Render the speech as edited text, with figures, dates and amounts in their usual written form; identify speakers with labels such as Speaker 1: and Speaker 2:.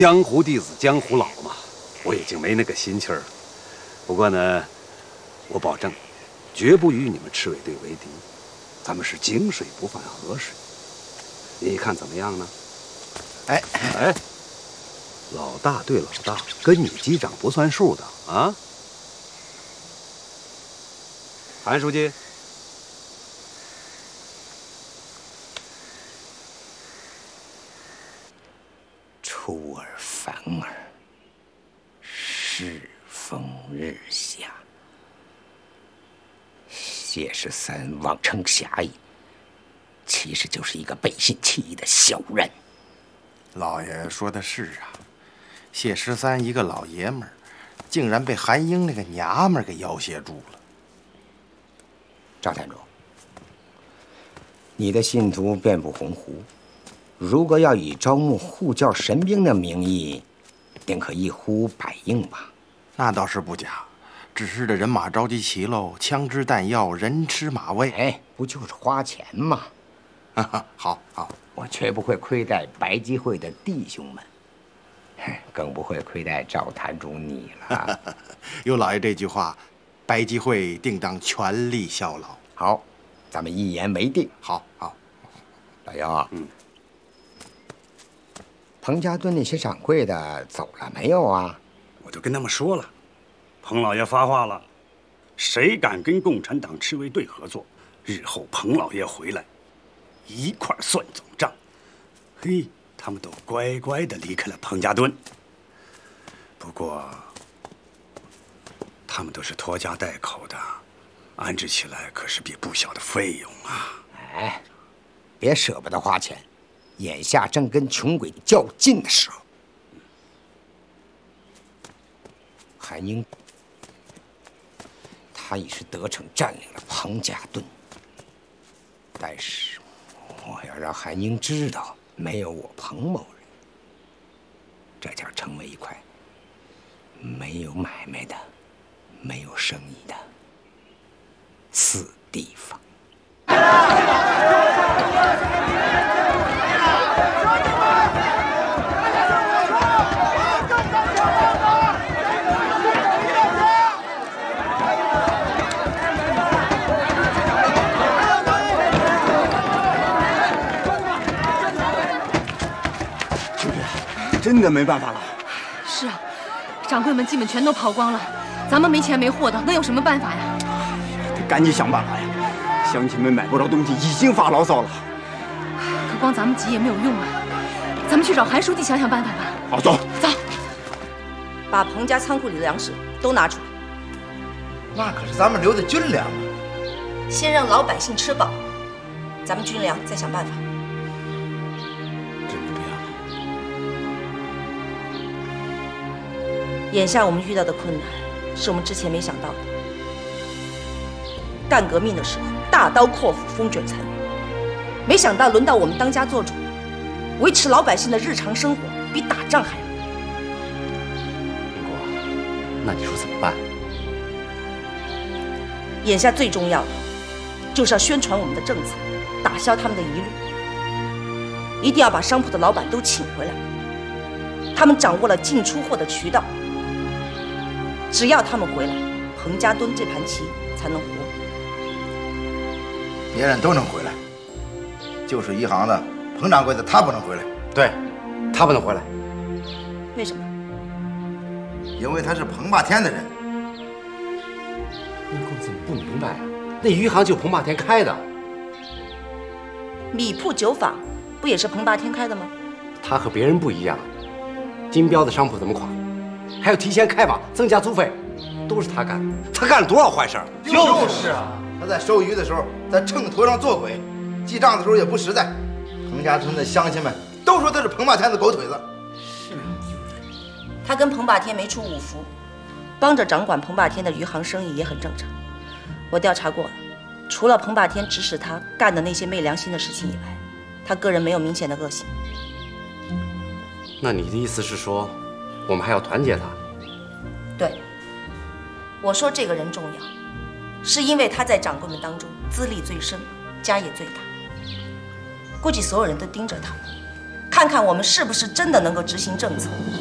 Speaker 1: 江湖弟子江湖老嘛，我已经没那个心气儿了。不过呢，我保证，绝不与你们赤卫队为敌。咱们是井水不犯河水，你看怎么样呢？哎，老大对老大，跟你击掌不算数的啊！韩书记。
Speaker 2: 出尔反尔，世风日下。谢13妄称侠义，其实就是一个背信弃义的小人。
Speaker 3: 老爷说的是啊，谢13一个老爷们儿，竟然被韩英那个娘们儿给要挟住了。
Speaker 2: 赵坛主，你的信徒遍布洪湖。 如果要以招募护教神兵的名义，定可一呼百应吧？
Speaker 3: 那倒是不假，只是这人马召集齐喽，枪支弹药人吃马喂，
Speaker 2: 哎，不就是花钱吗？
Speaker 3: 好，
Speaker 2: 我绝不会亏待白鸡会的弟兄们，更不会亏待赵坛主你了。
Speaker 3: 有老爷这句话，白鸡会定当全力效劳。
Speaker 2: 好，咱们一言为定。
Speaker 3: 好，
Speaker 2: 老姚啊，彭家墩那些掌柜的走了没有啊？
Speaker 4: 我都跟他们说了，彭老爷发话了，谁敢跟共产党赤卫队合作，日后彭老爷回来，一块算总账。嘿，他们都乖乖的离开了彭家墩。不过，他们都是拖家带口的，安置起来可是笔不小的费用啊。
Speaker 2: 哎，别舍不得花钱。 眼下正跟穷鬼较劲的时候，韩英他已是得逞占领了彭家墩，但是我要让韩英知道，没有我彭某人，这将成为一块没有买卖的、没有生意的死地方。
Speaker 5: 真的没办法了。
Speaker 6: 是啊，掌柜们基本全都跑光了，咱们没钱没货的，能有什么办法呀？
Speaker 5: 得赶紧想办法呀！乡亲们买不着东西，已经发牢骚了。
Speaker 6: 可光咱们急也没有用啊，咱们去找韩书记想想办法吧。
Speaker 5: 好，走。
Speaker 7: 把彭家仓库里的粮食都拿出来。
Speaker 8: 那可是咱们留的军粮啊！
Speaker 7: 先让老百姓吃饱，咱们军粮再想办法。 眼下我们遇到的困难，是我们之前没想到的。干革命的时候，大刀阔斧，风卷残云，没想到轮到我们当家做主，维持老百姓的日常生活，比打仗还难。
Speaker 1: 明国，那你说怎么办？
Speaker 7: 眼下最重要的，就是要宣传我们的政策，打消他们的疑虑。一定要把商铺的老板都请回来，他们掌握了进出货的渠道。 只要他们回来，彭家墩这盘棋才能活。
Speaker 8: 别人都能回来，就是一行的彭掌柜的他不能回来。
Speaker 5: 对，他不能回来。
Speaker 7: 为什么？
Speaker 8: 因为他是彭霸天的人。
Speaker 5: 你公子怎么不明白啊？那余杭就彭霸天开的。
Speaker 7: 米铺酒坊不也是彭霸天开的吗？
Speaker 5: 他和别人不一样，金标的商铺怎么垮？ 还有提前开网、增加租费，都是他干的。他干了多少坏事？
Speaker 8: 就是啊，他在收鱼的时候在秤头上做鬼，记账的时候也不实在。彭家村的乡亲们都说他是彭霸天的狗腿子。
Speaker 7: 是，他跟彭霸天没出五福，帮着掌管彭霸天的余杭生意也很正常。我调查过了，除了彭霸天指使他干的那些昧良心的事情以外，他个人没有明显的恶行。
Speaker 5: 那你的意思是说？ 我们还要团结他。
Speaker 7: 对，我说这个人重要，是因为他在掌柜们当中资历最深，家业最大。估计所有人都盯着他，看看看我们是不是真的能够执行政策。